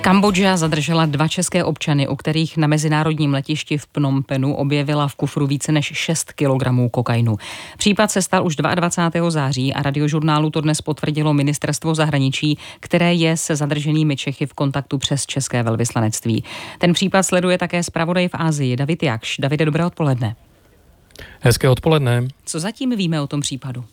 Kambodža zadržela 2 české občany, u kterých na mezinárodním letišti v Phnom Penhu objevila v kufru více než 6 kilogramů kokainu. Případ se stal už 22. září a Radiožurnálu to dnes potvrdilo ministerstvo zahraničí, které je se zadrženými Čechy v kontaktu přes české velvyslanectví. Ten případ sleduje také zpravodaj v Asii David Jakš. Davide, dobré odpoledne. Hezké odpoledne. Co zatím víme o tom případu?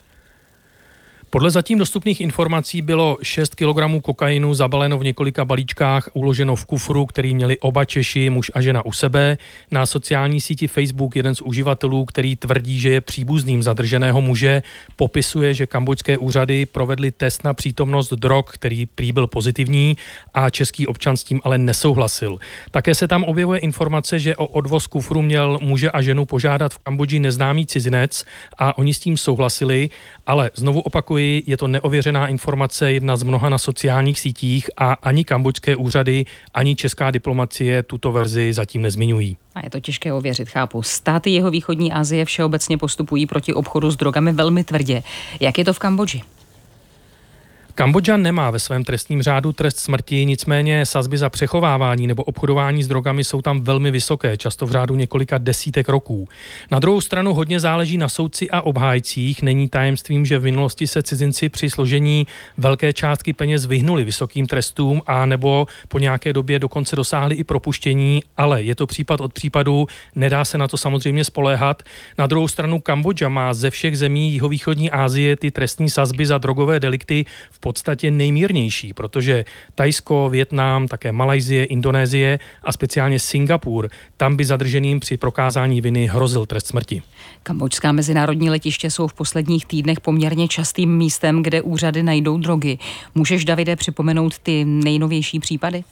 Podle zatím dostupných informací bylo 6 kg kokainu zabaleno v několika balíčkách, uloženo v kufru, který měli oba Češi, muž a žena u sebe. Na sociální síti Facebook jeden z uživatelů, který tvrdí, že je příbuzným zadrženého muže, popisuje, že kambodžské úřady provedly test na přítomnost drog, který prý byl pozitivní, a český občan s tím ale nesouhlasil. Také se tam objevuje informace, že o odvoz kufru měl muže a ženu požádat v Kambodži neznámý cizinec a oni s tím souhlasili, ale znovu opakuji, je to neověřená informace, jedna z mnoha na sociálních sítích a ani kambodžské úřady, ani česká diplomacie tuto verzi zatím nezmiňují. A je to těžké ověřit, chápu. Státy jihovýchodní Asie všeobecně postupují proti obchodu s drogami velmi tvrdě. Jak je to v Kambodži? Kambodža nemá ve svém trestním řádu trest smrti, nicméně sazby za přechovávání nebo obchodování s drogami jsou tam velmi vysoké, často v řádu několika desítek roků. Na druhou stranu hodně záleží na soudci a obhájcích. Není tajemstvím, že v minulosti se cizinci při složení velké částky peněz vyhnuli vysokým trestům a nebo po nějaké době dokonce dosáhli i propuštění, ale je to případ od případu, nedá se na to samozřejmě spoléhat. Na druhou stranu Kambodža má ze všech zemí jihovýchodní Asie ty trestní sazby za drogové delikty v podstatě nejmírnější, protože Thajsko, Vietnam, také Malajsie, Indonésie a speciálně Singapur, tam by zadrženým při prokázání viny hrozil trest smrti. Kambodžská mezinárodní letiště jsou v posledních týdnech poměrně častým místem, kde úřady najdou drogy. Můžeš, Davide, připomenout ty nejnovější případy?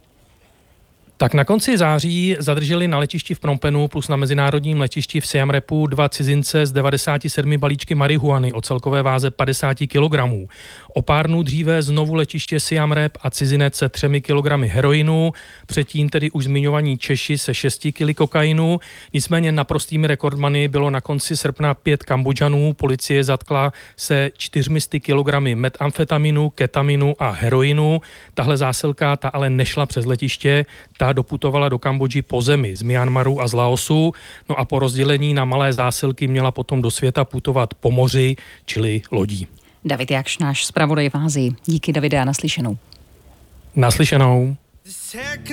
Tak na konci září zadrželi na letišti v Phnom Penhu plus na mezinárodním letišti v Siem Reapu 2 cizince z 97 balíčky marihuany o celkové váze 50 kg. O pár dnů dříve znovu letiště Siem Reap a cizinec se 3 kg heroinu, předtím tedy už zmiňovaní Češi se 6 kg kokainu. Nicméně naprostými rekordmany bylo na konci srpna 5 Kambodžanů. Policie zatkla se 400 kg metamfetaminu, ketaminu a heroinu. Tahle zásilka ta ale nešla přes letiště. Ta doputovala do Kambodži po zemi z Myanmaru a z Laosu, no a po rozdělení na malé zásilky měla potom do světa putovat po moři, čili lodí. David Jakš, náš zpravodaj v Asii. Díky, Davide, a naslyšenou. Naslyšenou.